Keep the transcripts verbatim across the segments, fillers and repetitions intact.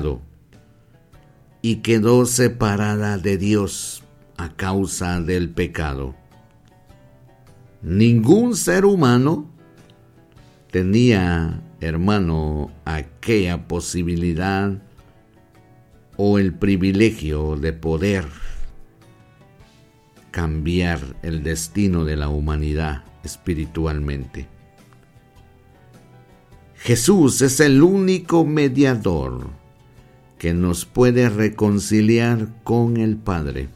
pecado y quedó separada de Dios a causa del pecado. Ningún ser humano tenía, hermano, aquella posibilidad o el privilegio de poder cambiar el destino de la humanidad espiritualmente. Jesús es el único mediador que nos puede reconciliar con el Padre.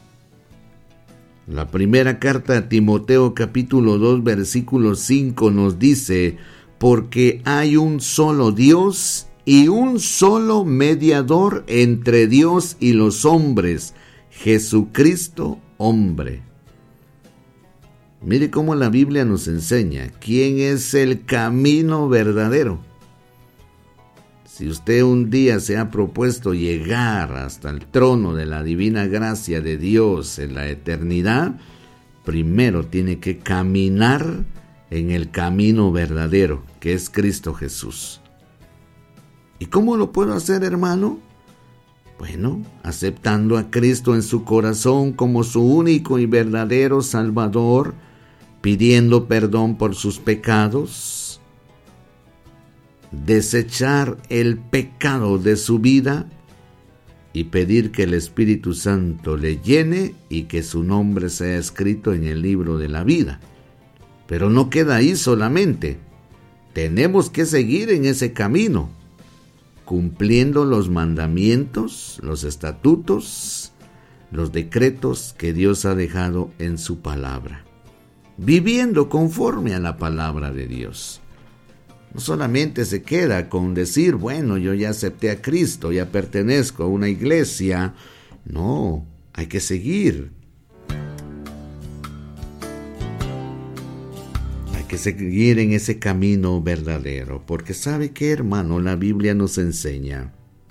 La primera carta a Timoteo capítulo dos versículo cinco nos dice: porque hay un solo Dios y un solo mediador entre Dios y los hombres, Jesucristo hombre. Mire cómo la Biblia nos enseña quién es el camino verdadero. Si usted un día se ha propuesto llegar hasta el trono de la divina gracia de Dios en la eternidad, primero tiene que caminar en el camino verdadero, que es Cristo Jesús. ¿Y cómo lo puedo hacer, hermano? Bueno, aceptando a Cristo en su corazón como su único y verdadero Salvador, pidiendo perdón por sus pecados, desechar el pecado de su vida y pedir que el Espíritu Santo le llene y que su nombre sea escrito en el libro de la vida. Pero no queda ahí solamente. Tenemos que seguir en ese camino, cumpliendo los mandamientos, los estatutos, los decretos que Dios ha dejado en su palabra, viviendo conforme a la palabra de Dios. No solamente se queda con decir, bueno, yo ya acepté a Cristo, ya pertenezco a una iglesia. No, hay que seguir. Hay que seguir en ese camino verdadero, porque ¿sabe qué, hermano? La Biblia nos enseña,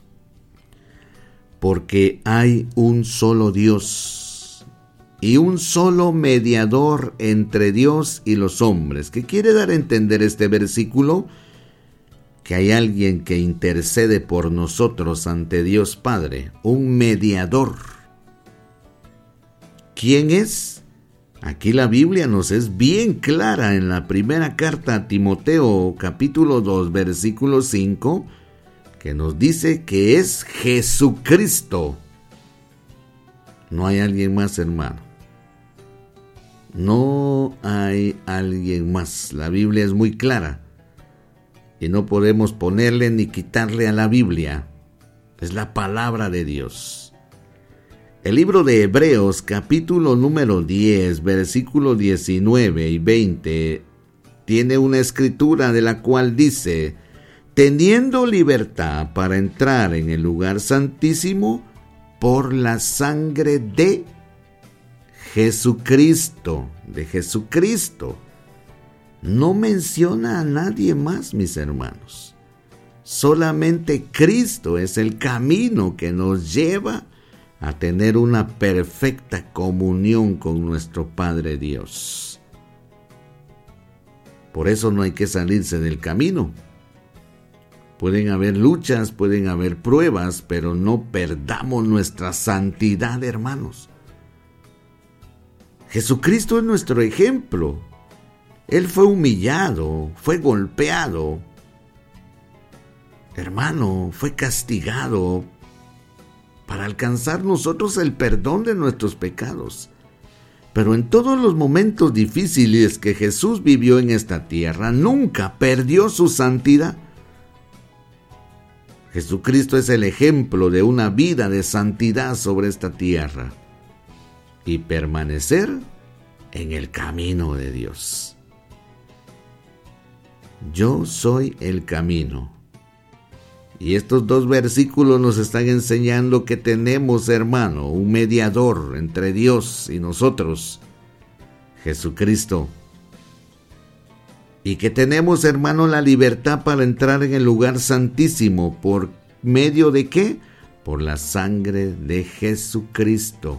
porque hay un solo Dios y un solo mediador entre Dios y los hombres. ¿Qué quiere dar a entender este versículo? Que hay alguien que intercede por nosotros ante Dios Padre, un mediador. ¿Quién es? Aquí la Biblia nos es bien clara en la primera carta a Timoteo, capítulo dos, versículo cinco, que nos dice que es Jesucristo. No hay alguien más, hermano. No hay alguien más. La Biblia es muy clara y no podemos ponerle ni quitarle a la Biblia. Es la palabra de Dios. El libro de Hebreos, capítulo número diez, versículo diecinueve y veinte, tiene una escritura de la cual dice: teniendo libertad para entrar en el lugar santísimo por la sangre de Jesucristo, de Jesucristo. No menciona a nadie más, mis hermanos. Solamente Cristo es el camino que nos lleva a tener una perfecta comunión con nuestro Padre Dios. Por eso no hay que salirse del camino. Pueden haber luchas, pueden haber pruebas, pero no perdamos nuestra santidad, hermanos. Jesucristo es nuestro ejemplo. Él fue humillado, fue golpeado. Hermano, fue castigado para alcanzar nosotros el perdón de nuestros pecados. Pero en todos los momentos difíciles que Jesús vivió en esta tierra, nunca perdió su santidad. Jesucristo es el ejemplo de una vida de santidad sobre esta tierra y permanecer en el camino de Dios. Yo soy el camino. Y estos dos versículos nos están enseñando que tenemos, hermano, un mediador entre Dios y nosotros, Jesucristo. Y que tenemos, hermano, la libertad para entrar en el lugar santísimo. ¿Por medio de qué? Por la sangre de Jesucristo.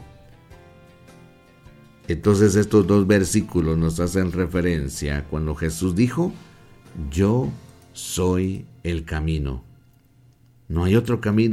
Entonces estos dos versículos nos hacen referencia cuando Jesús dijo: yo soy el camino. No hay otro camino.